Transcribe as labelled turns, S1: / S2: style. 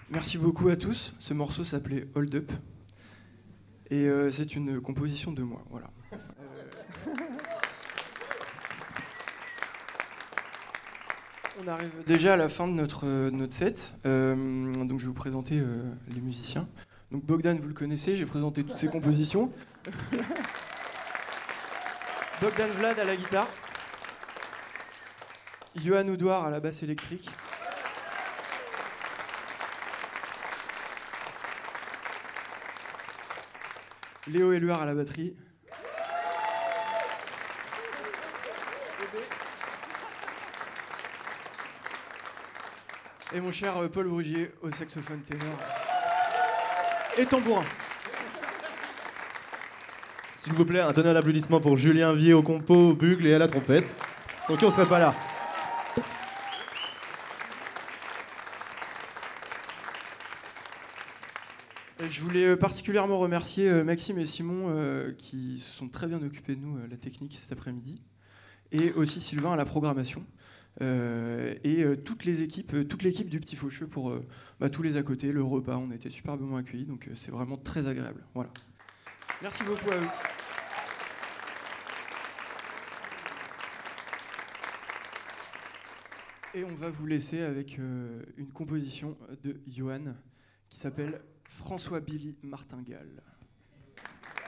S1: Merci beaucoup à tous. Ce morceau s'appelait Hold Up. Et c'est une composition de moi. Voilà. On arrive déjà à la fin de notre set. Donc je vais vous présenter les musiciens. Donc Bogdan, vous le connaissez, j'ai présenté toutes ses compositions. Bogdan Vlad à la guitare. Johan Oudouard à la basse électrique. Léo Éluard à la batterie. Et mon cher Paul Brugier au saxophone ténor et tambourin.
S2: S'il vous plaît, un tonnerre d'applaudissements pour Julien Vier au compo, au bugle et à la trompette. Sans qui on serait pas là.
S1: Je voulais particulièrement remercier Maxime et Simon qui se sont très bien occupés de nous, la technique cet après-midi, et aussi Sylvain à la programmation, et toute l'équipe du Petit Faucheux pour tous les à côté, le repas, on a été superbement accueillis, donc c'est vraiment très agréable. Voilà. Merci beaucoup à eux. Et on va vous laisser avec une composition de Johan qui s'appelle François Billy Martingale.